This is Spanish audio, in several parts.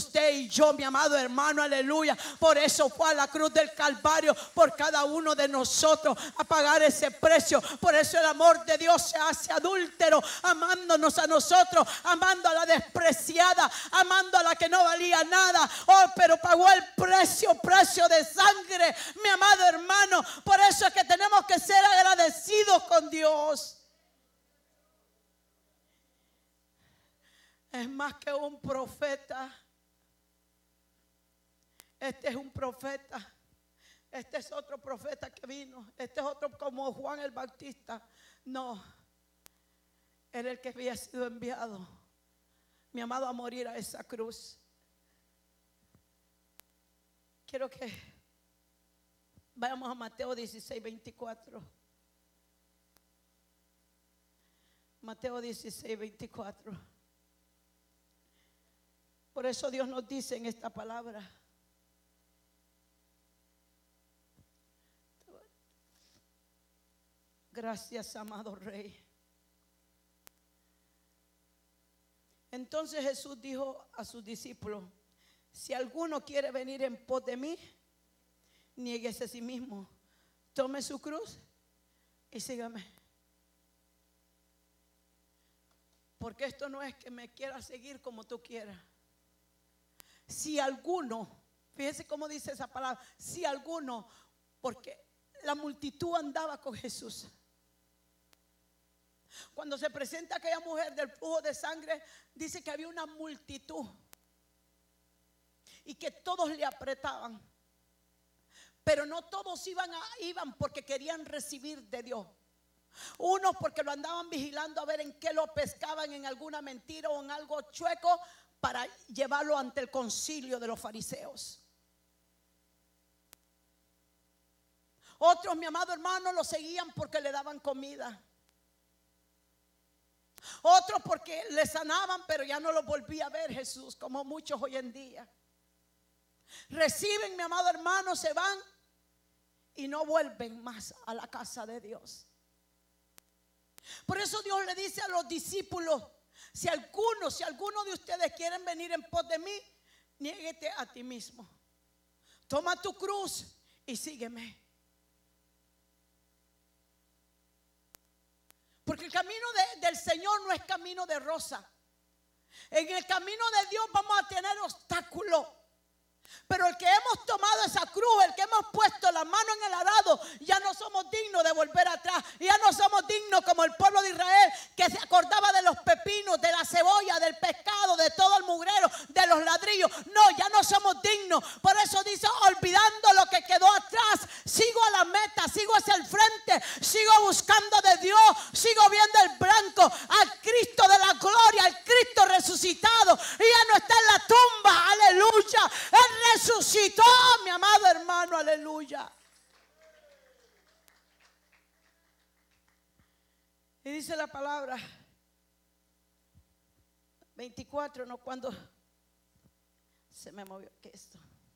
usted y yo, mi amado hermano, aleluya. Por eso fue a la cruz del Calvario, por cada uno de nosotros, a pagar ese precio. Por eso el amor de Dios se hace adúltero, amándonos a nosotros, amando a la despreciada, amando a la que no valía nada. Oh, pero pagó el precio de sangre, mi amado hermano. Por eso es que tenemos que ser agradecidos con Dios. Es más que un profeta. Este es un profeta. Este es otro profeta que vino. Este es otro como Juan el Bautista. No, era el que había sido enviado, mi amado, a morir a esa cruz. Quiero que vayamos a Mateo 16, 24. Mateo 16, 24. Por eso Dios nos dice en esta palabra: gracias, amado Rey. Entonces Jesús dijo a sus discípulos: si alguno quiere venir en pos de mí, niéguese a sí mismo, tome su cruz y sígame. Porque esto no es que me quiera seguir como tú quieras. Si alguno, fíjese cómo dice esa palabra, si alguno, porque la multitud andaba con Jesús. Cuando se presenta aquella mujer del flujo de sangre, dice que había una multitud y que todos le apretaban, pero no todos iban porque querían recibir de Dios. Unos porque lo andaban vigilando a ver en qué lo pescaban, en alguna mentira o en algo chueco, para llevarlo ante el concilio de los fariseos. Otros, mi amado hermano, lo seguían porque le daban comida. Otros porque le sanaban, pero ya no lo volvía a ver Jesús, como muchos hoy en día. Reciben, mi amado hermano, se van y no vuelven más a la casa de Dios. Por eso Dios le dice a los discípulos: si alguno de ustedes quieren venir en pos de mí, niéguete a ti mismo, toma tu cruz y sígueme. Porque el camino del Señor no es camino de rosa. En el camino de Dios vamos a tener obstáculos. Pero el que hemos tomado esa cruz, el que hemos puesto la mano en el arado, ya no somos dignos de volver atrás. Ya no somos dignos como el pueblo de Israel, que se acordaba de los pepinos, de la cebolla, del pescado, de todo el mugrero, de los ladrillos. No, ya no somos dignos. Por eso dice: olvidando lo que quedó atrás, sigo a la meta, sigo hacia el frente, sigo buscando de Dios, sigo viendo el blanco, al Cristo de la gloria, al Cristo resucitado. Y ya no está en la tumba, aleluya. Él resucitó, mi amado hermano, aleluya. Y dice la palabra 24, no, cuando se me movió, ¿qué es esto?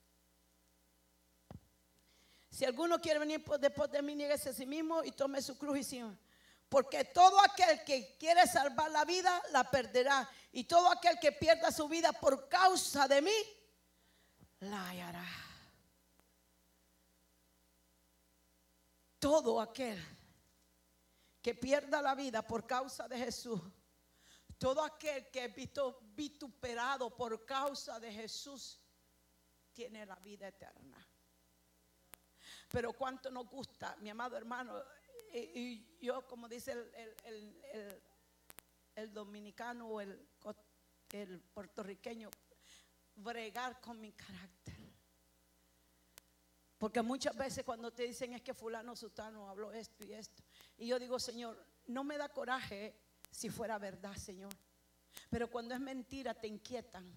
Si alguno quiere venir después de mí, niéguese a sí mismo y tome su cruz y sígame. Porque todo aquel que quiere salvar la vida, la perderá. Y todo aquel que pierda su vida por causa de mí, la hallará. Todo aquel que pierda la vida por causa de Jesús, todo aquel que es vituperado por causa de Jesús, tiene la vida eterna. Pero cuánto nos gusta, mi amado hermano, y yo, como dice el dominicano o el puertorriqueño, bregar con mi carácter. Porque muchas veces cuando te dicen es que fulano sutano habló esto y esto, y yo digo: Señor, no me da coraje si fuera verdad, Señor, pero cuando es mentira te inquietan.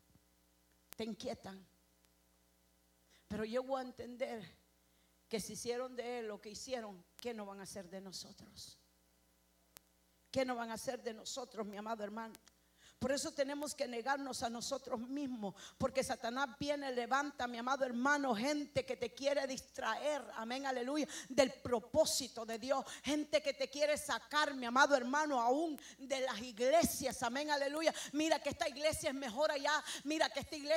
Pero yo voy a entender que si hicieron de él lo que hicieron, ¿qué no van a hacer de nosotros? ¿Qué no van a hacer de nosotros, mi amado hermano? Por eso tenemos que negarnos a nosotros mismos, porque Satanás viene, levanta, mi amado hermano, gente que te quiere distraer, amén, aleluya, del propósito de Dios. Gente que te quiere sacar, mi amado hermano, aún de las iglesias, amén, aleluya. Mira que esta iglesia es mejor allá, mira que esta iglesia